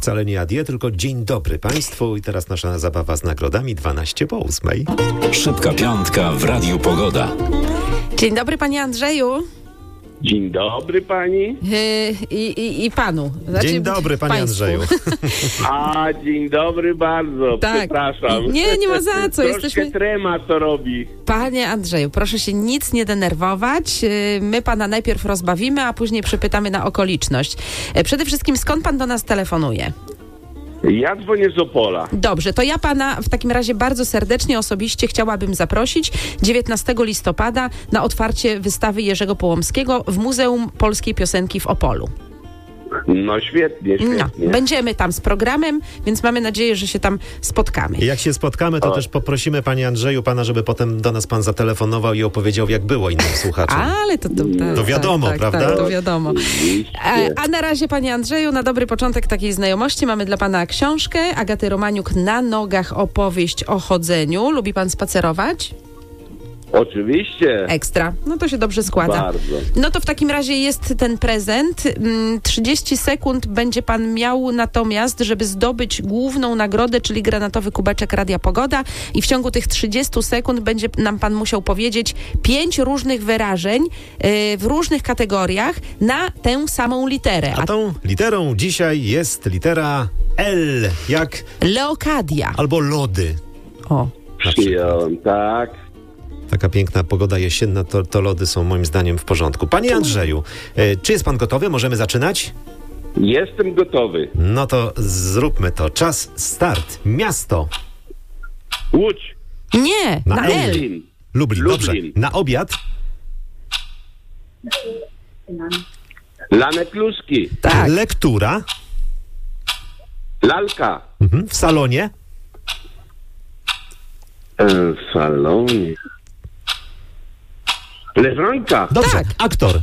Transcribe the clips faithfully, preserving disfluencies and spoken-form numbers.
wcale nie adieu, tylko dzień dobry Państwu. I teraz nasza zabawa z nagrodami dwanaście po ósmej. Szybka piątka w Radiu Pogoda. Dzień dobry, panie Andrzeju. Dzień dobry pani. Yy, i, i, I panu. Znaczy, Dzień dobry, panie państwu. Andrzeju. A, dzień dobry bardzo, Tak. przepraszam. Nie, nie ma za co. Troszkę Jesteśmy... trema to robi. Panie Andrzeju, proszę się nic nie denerwować. Yy, My pana najpierw rozbawimy, a później przepytamy na okoliczność. Yy, Przede wszystkim, skąd pan do nas telefonuje? Ja dzwonię z Opola. Dobrze, to ja pana w takim razie bardzo serdecznie, osobiście chciałabym zaprosić dziewiętnastego listopada na otwarcie wystawy Jerzego Połomskiego w Muzeum Polskiej Piosenki w Opolu. No świetnie, świetnie. No, będziemy tam z programem, więc mamy nadzieję, że się tam spotkamy. I jak się spotkamy, to O. też poprosimy, panie Andrzeju, pana, żeby potem do nas pan zatelefonował i opowiedział, jak było innym słuchaczom. Ale to, to, tak, To wiadomo, tak, prawda? Tak, to wiadomo. Oczywiście. E, A na razie, panie Andrzeju, na dobry początek takiej znajomości mamy dla pana książkę Agaty Romaniuk "Na nogach. Opowieść o chodzeniu". Lubi pan spacerować? Oczywiście. Ekstra. No to się dobrze składa. Bardzo. No to w takim razie jest ten prezent. Mm, trzydzieści sekund będzie pan miał natomiast, żeby zdobyć główną nagrodę, czyli granatowy kubeczek Radia Pogoda, i w ciągu tych trzydziestu sekund będzie nam pan musiał powiedzieć pięć różnych wyrażeń yy, w różnych kategoriach na tę samą literę. A tą literą dzisiaj jest litera L, jak Leokadia. albo lody. O. Na przykład. Przyjąłem, tak. Taka piękna pogoda jesienna, to, to lody są moim zdaniem w porządku. Panie Andrzeju, e, czy jest pan gotowy? Możemy zaczynać? Jestem gotowy. No to zróbmy to. Czas, start. Miasto. Łódź. Nie, Na na L. L. Lublin. Lublin. Dobrze. Lublin. Na obiad. Lane kluski. Tak. Lektura. Lalka. Mhm. W salonie. E, w salonie. Leżanka. Dobrze. Tak. Aktor.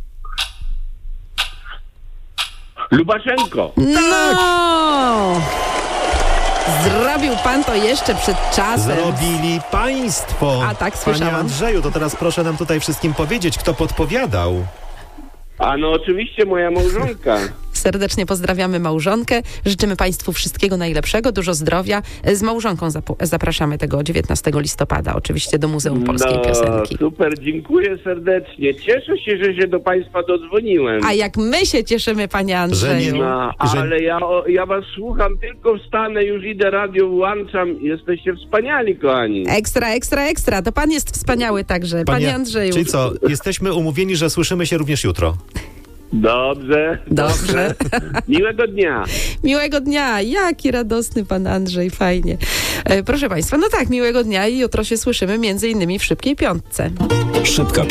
Lubaszenko. No! Zrobił pan to jeszcze przed czasem. Zrobili państwo. A tak, Panie słyszałam. Andrzeju, to teraz proszę nam tutaj wszystkim powiedzieć, kto podpowiadał. A no oczywiście moja małżonka. Serdecznie pozdrawiamy małżonkę. Życzymy państwu wszystkiego najlepszego, dużo zdrowia. Z małżonką zapu- zapraszamy tego dziewiętnastego listopada, oczywiście do Muzeum Polskiej no, Piosenki. Super, dziękuję serdecznie. Cieszę się, że się do państwa dodzwoniłem. A jak my się cieszymy, panie Andrzeju. nie- No, że- ale ja, o, ja was słucham, tylko wstanę, już idę, radio włączam. Jesteście wspaniali, kochani. Ekstra, ekstra, ekstra. To pan jest wspaniały także, panie, Andrzeju. Czyli co, jesteśmy umówieni, że słyszymy się również jutro. Dobrze. Dobrze. Miłego dnia. Miłego dnia. Jaki radosny pan Andrzej, fajnie. E, proszę państwa, no tak, miłego dnia i jutro się słyszymy między innymi w Szybkiej Piątce. Szybka